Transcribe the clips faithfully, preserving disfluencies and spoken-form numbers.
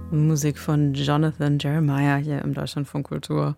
Musik von Jonathan Jeremiah hier im Deutschlandfunk Kultur.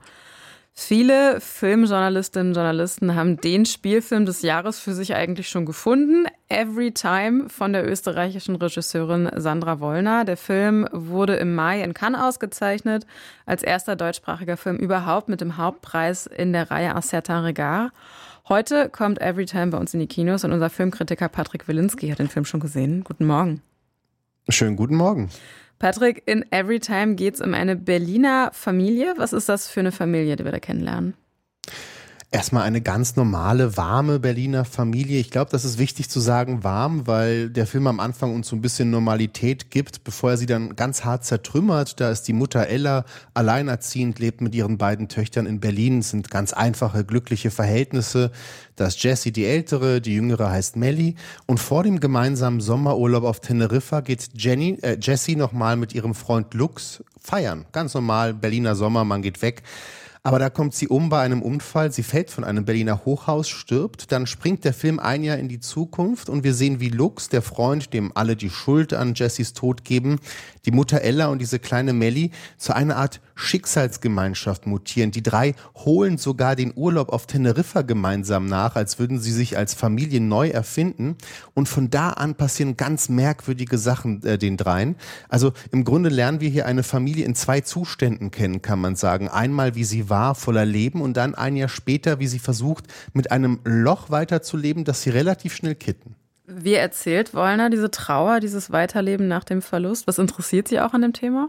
Viele Filmjournalistinnen und Journalisten haben den Spielfilm des Jahres für sich eigentlich schon gefunden. Every Time von der österreichischen Regisseurin Sandra Wollner. Der Film wurde im Mai in Cannes ausgezeichnet, als erster deutschsprachiger Film überhaupt mit dem Hauptpreis in der Reihe Un certain regard. Heute kommt Every Time bei uns in die Kinos und unser Filmkritiker Patrick Wilinski hat den Film schon gesehen. Guten Morgen. Schönen guten Morgen. Patrick, in Every Time geht es um eine Berliner Familie. Was ist das für eine Familie, die wir da kennenlernen? Erstmal eine ganz normale, warme Berliner Familie. Ich glaube, das ist wichtig zu sagen, warm, weil der Film am Anfang uns so ein bisschen Normalität gibt, bevor er sie dann ganz hart zertrümmert. Da ist die Mutter Ella alleinerziehend, lebt mit ihren beiden Töchtern in Berlin. Es sind ganz einfache, glückliche Verhältnisse. Da ist Jessie die Ältere, die Jüngere heißt Melly. Und vor dem gemeinsamen Sommerurlaub auf Teneriffa geht Jenny, äh, Jessie nochmal mit ihrem Freund Lux feiern. Ganz normal, Berliner Sommer, man geht weg. Aber da kommt sie um bei einem Unfall, sie fällt von einem Berliner Hochhaus, stirbt, dann springt der Film ein Jahr in die Zukunft und wir sehen, wie Lux, der Freund, dem alle die Schuld an Jessies Tod geben, die Mutter Ella und diese kleine Melly zu einer Art Schicksalsgemeinschaft mutieren. Die drei holen sogar den Urlaub auf Teneriffa gemeinsam nach, als würden sie sich als Familie neu erfinden. Und von da an passieren ganz merkwürdige Sachen äh, den dreien. Also im Grunde lernen wir hier eine Familie in zwei Zuständen kennen, kann man sagen. Einmal, wie sie war, voller Leben, und dann ein Jahr später, wie sie versucht, mit einem Loch weiterzuleben, das sie relativ schnell kitten. Wie erzählt Wollner diese Trauer, dieses Weiterleben nach dem Verlust? Was interessiert Sie auch an dem Thema?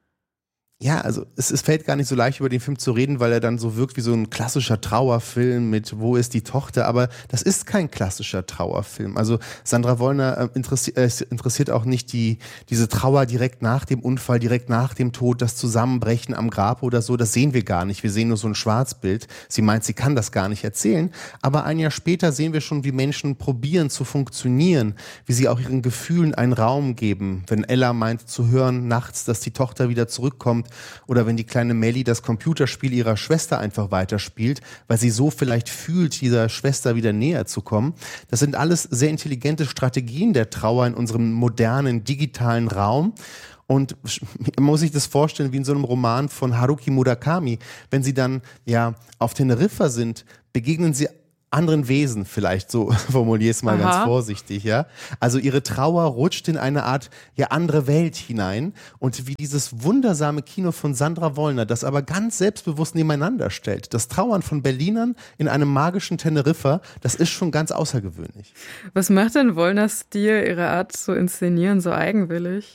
Ja, also es, es fällt gar nicht so leicht, über den Film zu reden, weil er dann so wirkt wie so ein klassischer Trauerfilm mit Wo ist die Tochter? Aber das ist kein klassischer Trauerfilm. Also Sandra Wollner äh, interessi- äh, interessiert auch nicht die diese Trauer direkt nach dem Unfall, direkt nach dem Tod, das Zusammenbrechen am Grab oder so. Das sehen wir gar nicht. Wir sehen nur so ein Schwarzbild. Sie meint, sie kann das gar nicht erzählen. Aber ein Jahr später sehen wir schon, wie Menschen probieren zu funktionieren, wie sie auch ihren Gefühlen einen Raum geben. Wenn Ella meint zu hören nachts, dass die Tochter wieder zurückkommt, oder wenn die kleine Melly das Computerspiel ihrer Schwester einfach weiterspielt, weil sie so vielleicht fühlt, dieser Schwester wieder näher zu kommen. Das sind alles sehr intelligente Strategien der Trauer in unserem modernen, digitalen Raum. Und man muss sich das vorstellen wie in so einem Roman von Haruki Murakami. Wenn sie dann ja auf Teneriffa sind, begegnen sie anderen Wesen, vielleicht, so formuliere ich es mal Aha. ganz vorsichtig, ja. Also ihre Trauer rutscht in eine Art, ja, andere Welt hinein, und wie dieses wundersame Kino von Sandra Wollner, das aber ganz selbstbewusst nebeneinander stellt. Das Trauern von Berlinern in einem magischen Teneriffa, das ist schon ganz außergewöhnlich. Was macht denn Wollners Stil, ihre Art zu inszenieren, so eigenwillig?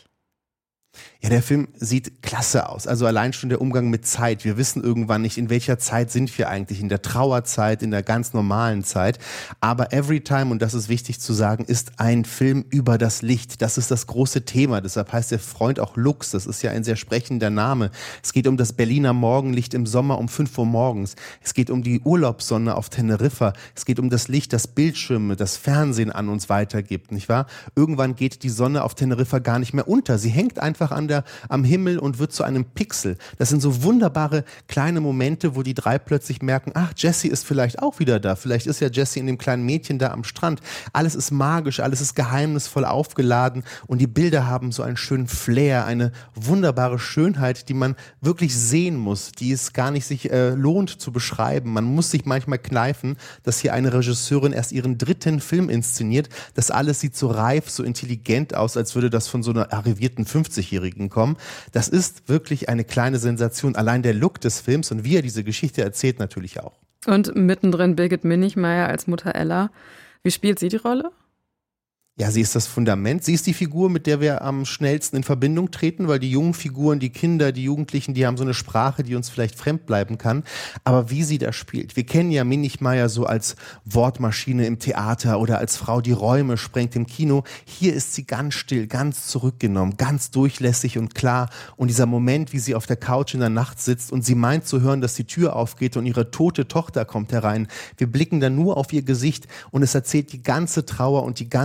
Ja, der Film sieht klasse aus. Also allein schon der Umgang mit Zeit. Wir wissen irgendwann nicht, in welcher Zeit sind wir eigentlich. In der Trauerzeit, in der ganz normalen Zeit. Aber Every Time, und das ist wichtig zu sagen, ist ein Film über das Licht. Das ist das große Thema. Deshalb heißt der Freund auch Lux. Das ist ja ein sehr sprechender Name. Es geht um das Berliner Morgenlicht im Sommer um fünf Uhr morgens. Es geht um die Urlaubssonne auf Teneriffa. Es geht um das Licht, das Bildschirme, das Fernsehen an uns weitergibt, nicht wahr? Irgendwann geht die Sonne auf Teneriffa gar nicht mehr unter. Sie hängt einfach an der, am Himmel und wird zu einem Pixel. Das sind so wunderbare kleine Momente, wo die drei plötzlich merken, ach, Jessie ist vielleicht auch wieder da. Vielleicht ist ja Jessie in dem kleinen Mädchen da am Strand. Alles ist magisch, alles ist geheimnisvoll aufgeladen und die Bilder haben so einen schönen Flair, eine wunderbare Schönheit, die man wirklich sehen muss, die es gar nicht sich äh, lohnt zu beschreiben. Man muss sich manchmal kneifen, dass hier eine Regisseurin erst ihren dritten Film inszeniert. Das alles sieht so reif, so intelligent aus, als würde das von so einer arrivierten fünfzigjährigen kommen. Das ist wirklich eine kleine Sensation. Allein der Look des Films und wie er diese Geschichte erzählt, natürlich auch. Und mittendrin Birgit Minichmeier als Mutter Ella. Wie spielt sie die Rolle? Ja, sie ist das Fundament. Sie ist die Figur, mit der wir am schnellsten in Verbindung treten, weil die jungen Figuren, die Kinder, die Jugendlichen, die haben so eine Sprache, die uns vielleicht fremd bleiben kann. Aber wie sie da spielt. Wir kennen ja Minichmeier so als Wortmaschine im Theater oder als Frau, die Räume sprengt im Kino. Hier ist sie ganz still, ganz zurückgenommen, ganz durchlässig und klar. Und dieser Moment, wie sie auf der Couch in der Nacht sitzt und sie meint zu hören, dass die Tür aufgeht und ihre tote Tochter kommt herein. Wir blicken dann nur auf ihr Gesicht und es erzählt die ganze Trauer und die ganze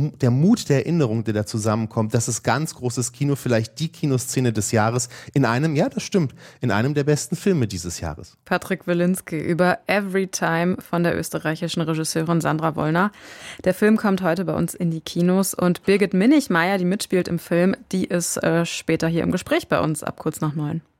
der Mut der Erinnerung, der da zusammenkommt, das ist ganz großes Kino, vielleicht die Kinoszene des Jahres in einem, ja, das stimmt, in einem der besten Filme dieses Jahres. Patrick Wilinski über Every Time von der österreichischen Regisseurin Sandra Wollner. Der Film kommt heute bei uns in die Kinos und Birgit Minichmeier, die mitspielt im Film, die ist äh, später hier im Gespräch bei uns ab kurz nach neun.